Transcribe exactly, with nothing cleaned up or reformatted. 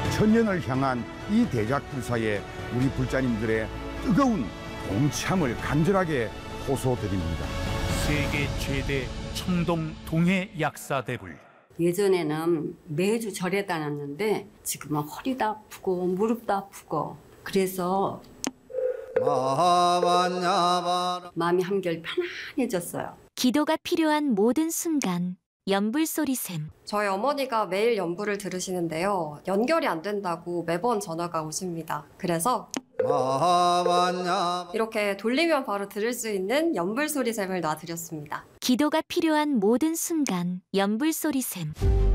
천년을 향한 이 대작 불사에 우리 불자님들의 뜨거운 동참을 간절하게 호소드립니다. 세계 최대 청동 동해 약사대불. 예전에는 매주 절에 다녔는데 지금은 허리도 아프고 무릎도 아프고 그래서 마음이 한결 편안해졌어요. 기도가 필요한 모든 순간 연불소리샘. 저희 어머니가 매일 연불을 들으시는데요. 연결이 안 된다고 매번 전화가 오십니다. 그래서 이렇게 돌리면 바로 들을 수 있는 연불소리샘을 놔드렸습니다. 기도가 필요한 모든 순간 연불소리샘.